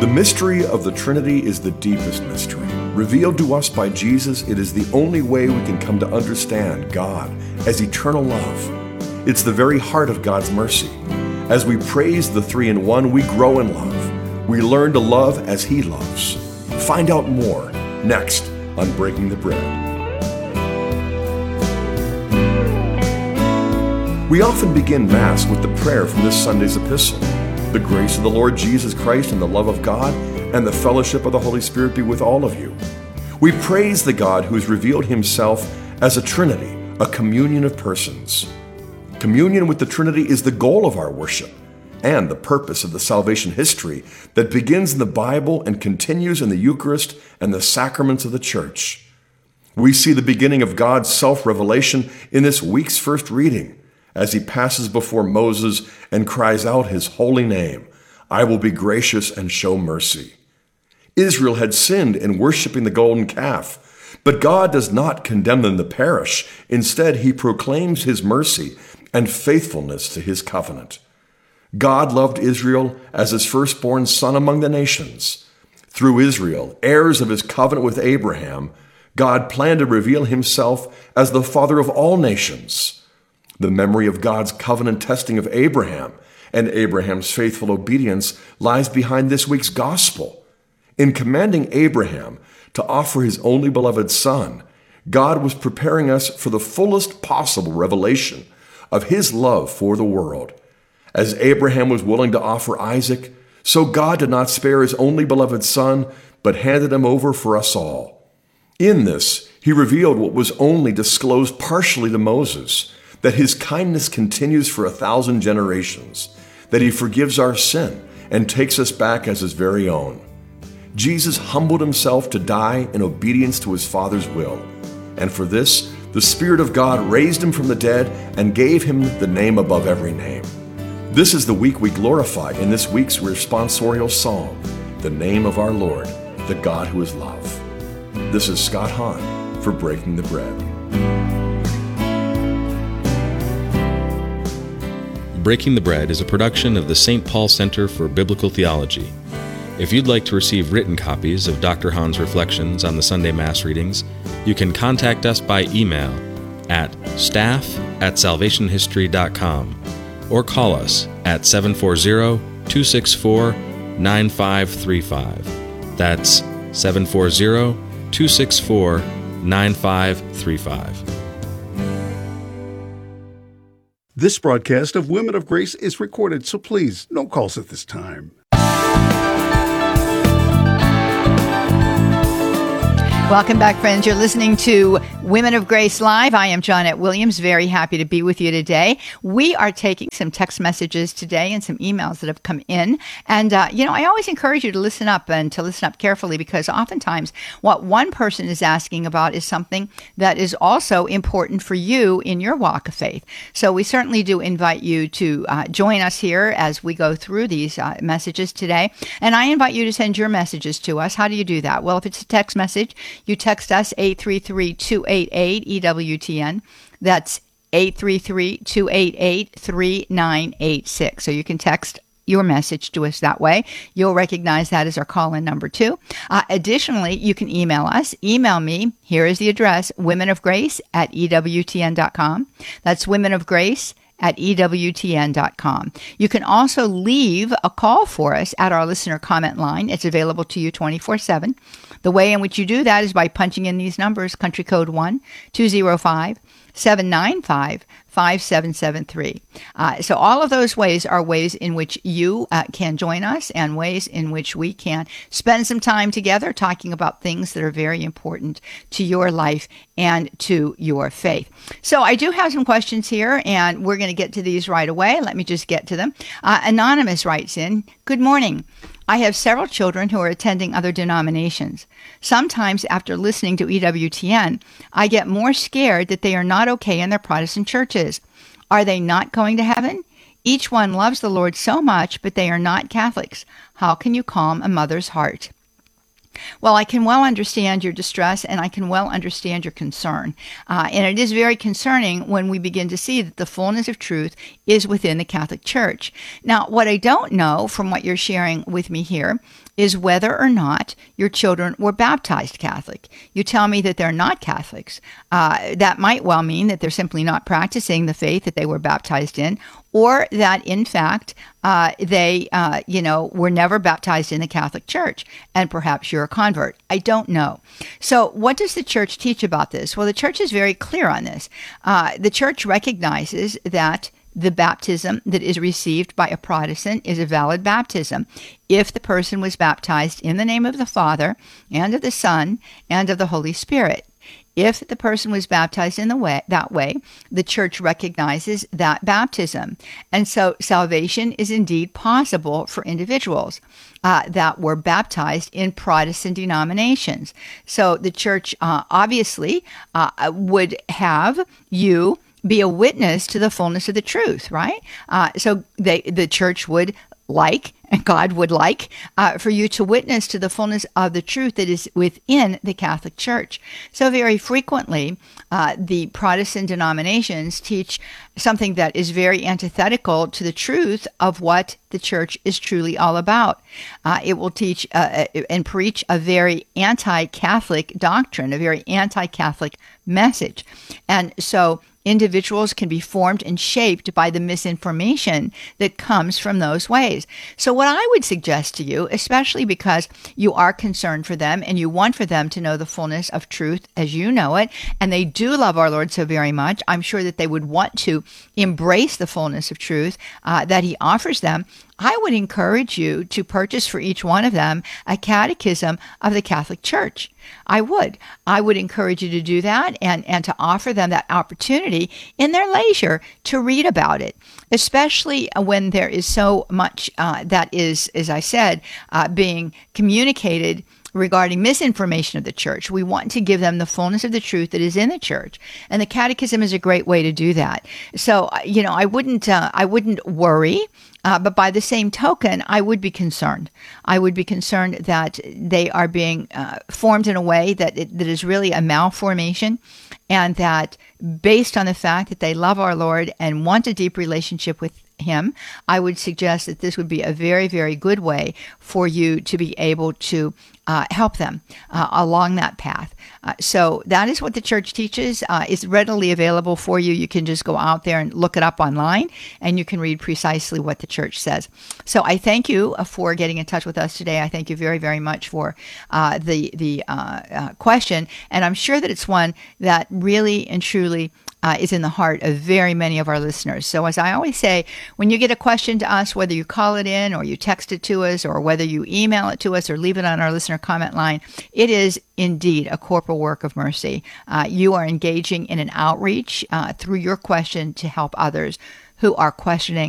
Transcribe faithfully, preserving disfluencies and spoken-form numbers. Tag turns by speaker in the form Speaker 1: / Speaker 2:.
Speaker 1: The mystery of the Trinity is the deepest mystery. Revealed to us by Jesus, it is the only way we can come to understand God as eternal love. It's the very heart of God's mercy. As we praise the three in one, we grow in love. We learn to love as He loves. Find out more next on Breaking the Bread. We often begin Mass with the prayer from this Sunday's epistle. The grace of the Lord Jesus Christ and the love of God and the fellowship of the Holy Spirit be with all of you. We praise the God who has revealed Himself as a Trinity, a communion of persons. Communion with the Trinity is the goal of our worship and the purpose of the salvation history that begins in the Bible and continues in the Eucharist and the sacraments of the Church. We see the beginning of God's self-revelation in this week's first reading, as He passes before Moses and cries out His holy name, "I will be gracious and show mercy." Israel had sinned in worshiping the golden calf, but God does not condemn them to perish. Instead, He proclaims His mercy and faithfulness to His covenant. God loved Israel as His firstborn son among the nations. Through Israel, heirs of His covenant with Abraham, God planned to reveal Himself as the Father of all nations. The memory of God's covenant testing of Abraham and Abraham's faithful obedience lies behind this week's gospel. In commanding Abraham to offer his only beloved son, God was preparing us for the fullest possible revelation of His love for the world. As Abraham was willing to offer Isaac, so God did not spare His only beloved son, but handed him over for us all. In this, He revealed what was only disclosed partially to Moses, that His kindness continues for a thousand generations, that He forgives our sin and takes us back as His very own. Jesus humbled Himself to die in obedience to His Father's will, and for this, the Spirit of God raised Him from the dead and gave Him the name above every name. This is the week we glorify in this week's responsorial psalm, the name of our Lord, the God who is love. This is Scott Hahn for Breaking the Bread.
Speaker 2: Breaking the Bread is a production of the Saint Paul Center for Biblical Theology. If you'd like to receive written copies of Doctor Hahn's reflections on the Sunday Mass readings, you can contact us by email at staff at salvationhistory dot com or call us at seven four zero, two six four, nine five three five. That's seven four zero, two six four, nine five three five.
Speaker 3: This broadcast of Women of Grace is recorded, so please, no calls at this time.
Speaker 4: Welcome back, friends. You're listening to Women of Grace Live. I am Johnette Williams. Very happy to be with you today. We are taking some text messages today and some emails that have come in. And, uh, you know, I always encourage you to listen up and to listen up carefully, because oftentimes what one person is asking about is something that is also important for you in your walk of faith. So we certainly do invite you to uh, join us here as we go through these uh, messages today. And I invite you to send your messages to us. How do you do that? Well, if it's a text message, you text us eight three three, two eight eight, E W T N. That's eight three three, two eight eight, three nine eight six. So you can text your message to us that way. You'll recognize that as our call-in number too. Uh, additionally, you can email us. Email me. Here is the address, womenofgrace at E W T N dot com. That's womenofgrace at E W T N dot com. You can also leave a call for us at our listener comment line. It's available to you twenty-four seven. The way in which you do that is by punching in these numbers, country code one two zero five, seven nine five, five seven seven three. Uh, so all of those ways are ways in which you uh, can join us, and ways in which we can spend some time together talking about things that are very important to your life and to your faith. So I do have some questions here, and we're going to get to these right away. Let me just get to them. Uh, Anonymous writes in, "Good morning. I have several children who are attending other denominations. Sometimes after listening to E W T N, I get more scared that they are not okay in their Protestant churches. Are they not going to heaven? Each one loves the Lord so much, but they are not Catholics. How can you calm a mother's heart?" Well, I can well understand your distress, and I can well understand your concern. Uh, and it is very concerning when we begin to see that the fullness of truth is within the Catholic Church. Now, what I don't know from what you're sharing with me here is whether or not your children were baptized Catholic. You tell me that they're not Catholics. Uh, that might well mean that they're simply not practicing the faith that they were baptized in, or that, in fact, uh, they, uh, you know, were never baptized in the Catholic Church, and perhaps you're a convert. I don't know. So what does the Church teach about this? Well, the Church is very clear on this. Uh, the Church recognizes that the baptism that is received by a Protestant is a valid baptism if the person was baptized in the name of the Father and of the Son and of the Holy Spirit. If the person was baptized in the way that way, the Church recognizes that baptism. And so salvation is indeed possible for individuals uh, that were baptized in Protestant denominations. So the Church uh, obviously uh, would have you be a witness to the fullness of the truth, right? Uh, so they, the Church would like, and God would like, uh, for you to witness to the fullness of the truth that is within the Catholic Church. So very frequently, uh, the Protestant denominations teach something that is very antithetical to the truth of what the Church is truly all about. Uh, it will teach uh, and preach a very anti-Catholic doctrine, a very anti-Catholic message. And so individuals can be formed and shaped by the misinformation that comes from those ways. So what I would suggest to you, especially because you are concerned for them and you want for them to know the fullness of truth as you know it, and they do love our Lord so very much, I'm sure that they would want to embrace the fullness of truth uh, that he offers them. I would encourage you to purchase for each one of them a catechism of the Catholic Church. I would. I would encourage you to do that and, and to offer them that opportunity in their leisure to read about it, especially when there is so much uh, that is, as I said, uh, being communicated regarding misinformation of the Church. We want to give them the fullness of the truth that is in the Church, and the Catechism is a great way to do that. So, you know, I wouldn't, uh, I wouldn't worry. Uh, but by the same token, I would be concerned. I would be concerned that they are being uh, formed in a way that it, that is really a malformation, and that based on the fact that they love our Lord and want a deep relationship with him, I would suggest that this would be a very, very good way for you to be able to uh, help them uh, along that path. Uh, so that is what the Church teaches. Uh, it's readily available for you. You can just go out there and look it up online, and you can read precisely what the Church says. So I thank you for getting in touch with us today. I thank you very, very much for uh, the, the uh, uh, question, and I'm sure that it's one that really and truly Uh, is in the heart of very many of our listeners. So as I always say, when you get a question to us, whether you call it in or you text it to us or whether you email it to us or leave it on our listener comment line, it is indeed a corporal work of mercy. Uh, you are engaging in an outreach uh, through your question to help others who are questioning